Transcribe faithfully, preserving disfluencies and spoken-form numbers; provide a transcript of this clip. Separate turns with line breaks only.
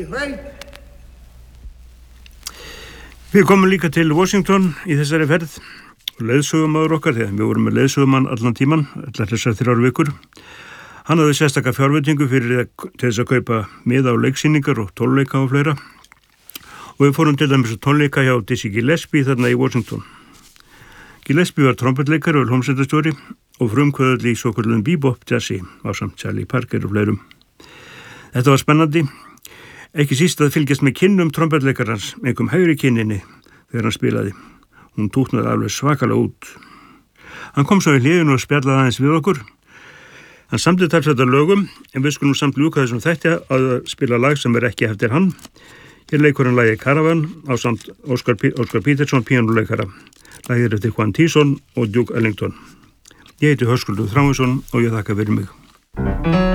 Við komum líka til Washington í þessari ferð og leiðsögumadur okkar, þegar við vorum með leiðsögumann allan tíman, allar þessar þrjár vikur. Hann hafði sérstaka fjárveitingu fyrir til þess að kaupa miða á leiksýningar og tónleika og fleira. Og við fórum til dæmis tónleika hjá Dizzy Gillespie þarna í Washington. Gillespie var trompetleikari og hljómsveitarstjóri og frumkvöðull í svokölluðum bebop jazzi ásamt Charlie Parker og fleirum. Þetta var spennandi, ekki síst að fylgjast með kinnum trompetleikarans, einhverjum hægri kinninni þegar hann spilaði. Hún tútnaði alveg svakalega út. Hann kom svo í hliðinu og spjallaði aðeins við okkur. Hann samdi talsverða lögum, en við skulum samt ljúka þessum þætti að spila lag sem er ekki eftir hann. Hér leikur hann lagið Caravan ásamt Óskar, Óskar Peterson, píanóleikara. Lagið er eftir Juan Tison og Duke Ellington. Ég heiti Höskuldur Þráinsson og ég þakka fyrir mig.